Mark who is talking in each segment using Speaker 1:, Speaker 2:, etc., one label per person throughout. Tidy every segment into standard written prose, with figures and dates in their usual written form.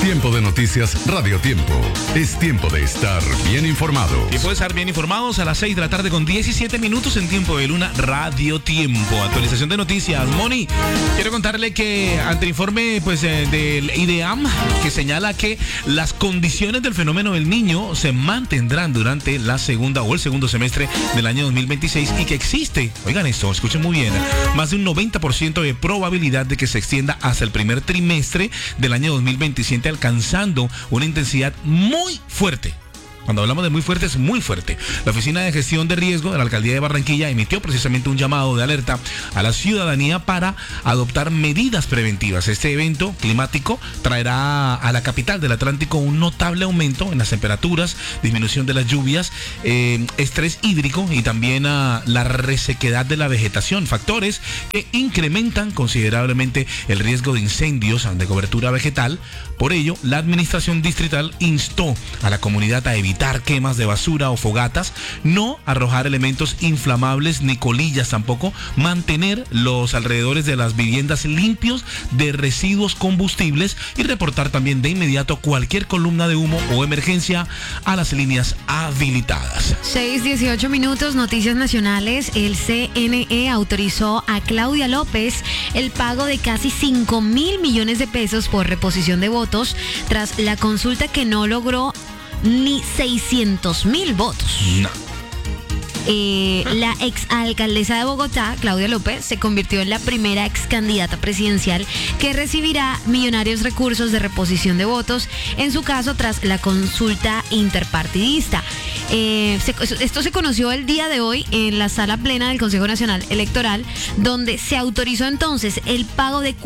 Speaker 1: Tiempo de noticias Radio Tiempo. Es tiempo de estar bien informados.
Speaker 2: Y puede estar bien informados a las 6 de la tarde con 17 minutos en Tiempo de Luna Radio Tiempo. Actualización de noticias. Moni, quiero contarle que ante el informe del IDEAM, que señala que las condiciones del fenómeno del Niño se mantendrán durante la segunda o el segundo semestre del año 2026 y que existe, oigan esto, escuchen muy bien, más de un 90% de probabilidad de que se extienda hasta el primer trimestre del año 2027, alcanzando una intensidad muy fuerte. Cuando hablamos de muy fuerte, es muy fuerte. La Oficina de Gestión de Riesgo de la Alcaldía de Barranquilla emitió precisamente un llamado de alerta a la ciudadanía para adoptar medidas preventivas. Este evento climático traerá a la capital del Atlántico un notable aumento en las temperaturas, disminución de las lluvias, estrés hídrico y también a la resequedad de la vegetación. Factores que incrementan considerablemente el riesgo de incendios de cobertura vegetal. Por ello, la administración distrital instó a la comunidad a evitar quemas de basura o fogatas, no arrojar elementos inflamables ni colillas tampoco, mantener los alrededores de las viviendas limpios de residuos combustibles y reportar también de inmediato cualquier columna de humo o emergencia a las líneas habilitadas.
Speaker 3: 6:18 minutos, noticias nacionales. El CNE autorizó a Claudia López el pago de casi 5.000 millones de pesos por reposición de votos tras la consulta que no logró ni 600.000 votos.
Speaker 2: No.
Speaker 3: La exalcaldesa de Bogotá, Claudia López, se convirtió en la primera excandidata presidencial que recibirá millonarios recursos de reposición de votos, en su caso tras la consulta interpartidista. Esto se conoció el día de hoy en la sala plena del Consejo Nacional Electoral, donde se autorizó entonces el pago de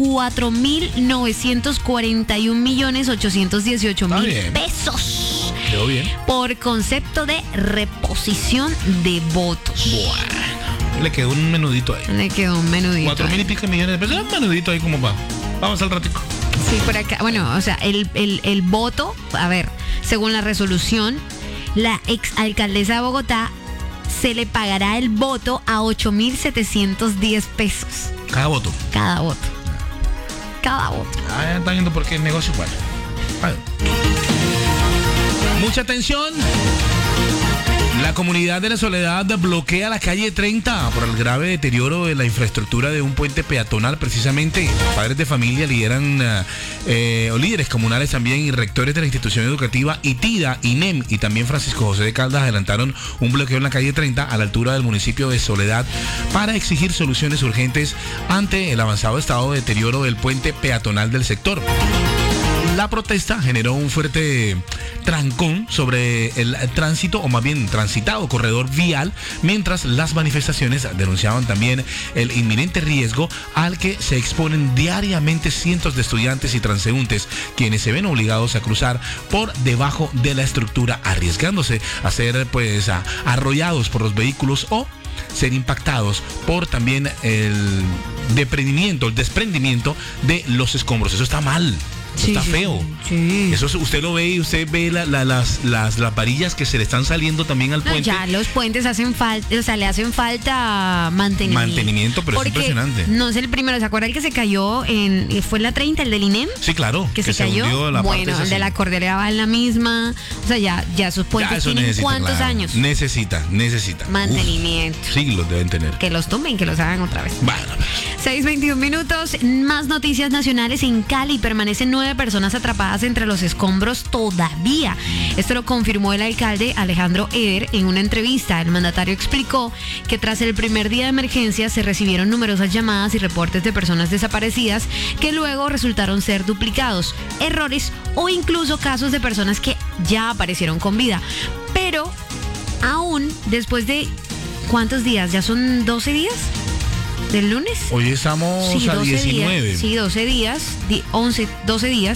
Speaker 3: 4.941.818.000 pesos.
Speaker 2: Quedó bien.
Speaker 3: Por concepto de reposición de votos.
Speaker 2: Bueno, le quedó un menudito ahí.
Speaker 3: Le quedó un menudito.
Speaker 2: 4.000 y pico millones de pesos. Un menudito ahí, ¿cómo va? Vamos al ratico.
Speaker 3: Sí, por acá. Bueno, o sea, el voto, a ver, según la resolución, la exalcaldesa de Bogotá se le pagará el voto a 8.710 pesos.
Speaker 2: Cada voto.
Speaker 3: Cada voto. Cada voto.
Speaker 2: Ah, ya están viendo por qué el negocio bueno. Mucha atención. La comunidad de La Soledad bloquea la calle 30 por el grave deterioro de la infraestructura de un puente peatonal. Precisamente, padres de familia lideran, o líderes comunales también y rectores de la institución educativa ITIDA, INEM y también Francisco José de Caldas adelantaron un bloqueo en la calle 30 a la altura del municipio de Soledad para exigir soluciones urgentes ante el avanzado estado de deterioro del puente peatonal del sector. La protesta generó un fuerte trancón sobre el tránsito, o más bien transitado corredor vial, mientras las manifestaciones denunciaban también el inminente riesgo al que se exponen diariamente cientos de estudiantes y transeúntes, quienes se ven obligados a cruzar por debajo de la estructura, arriesgándose a ser arrollados por los vehículos o ser impactados por también el desprendimiento de los escombros. Eso está mal.
Speaker 3: Sí,
Speaker 2: está feo.
Speaker 3: Sí.
Speaker 2: Eso usted lo ve y usted ve las varillas que se le están saliendo también al puente.
Speaker 3: Ya los puentes hacen falta, o sea, le hacen falta mantenimiento.
Speaker 2: Pero
Speaker 3: porque
Speaker 2: es impresionante.
Speaker 3: No es el primero, ¿se acuerda el que se cayó fue en la 30, el del INEM?
Speaker 2: Sí, claro.
Speaker 3: Que se cayó. Bueno, el de la Cordillera va en la misma. O sea, ya sus puentes tienen ¿cuántos años?
Speaker 2: Necesita.
Speaker 3: Mantenimiento.
Speaker 2: Siglos deben tener.
Speaker 3: Que los tumben, que los hagan otra vez.
Speaker 2: Bueno.
Speaker 3: 6:21 minutos, más noticias nacionales. En Cali permanecen 9 personas atrapadas entre los escombros todavía. Esto lo confirmó el alcalde Alejandro Eder en una entrevista. El mandatario explicó que tras el primer día de emergencia se recibieron numerosas llamadas y reportes de personas desaparecidas que luego resultaron ser duplicados, errores o incluso casos de personas que ya aparecieron con vida. Pero aún después de ¿cuántos días? ¿Ya son 12 días? ¿Del lunes?
Speaker 2: Hoy estamos a 19.
Speaker 3: Días, sí, 12 días, 12 días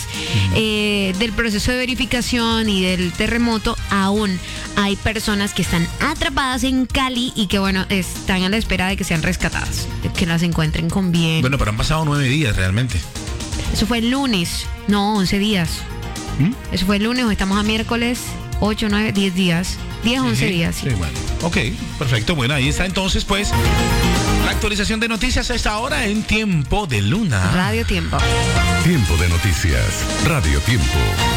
Speaker 3: del proceso de verificación y del terremoto. Aún hay personas que están atrapadas en Cali y que, bueno, están a la espera de que sean rescatadas, que las encuentren con bien.
Speaker 2: Bueno, pero han pasado 9 días realmente.
Speaker 3: Eso fue el lunes, no, 11 días. Eso fue el lunes, hoy estamos a miércoles, 8, 9, 10 días. 10, 11 días.
Speaker 2: Sí, bueno. Ok, perfecto. Bueno, ahí está entonces, pues. La actualización de noticias a esta hora en Tiempo de Luna.
Speaker 3: Radio Tiempo.
Speaker 1: Tiempo de noticias. Radio Tiempo.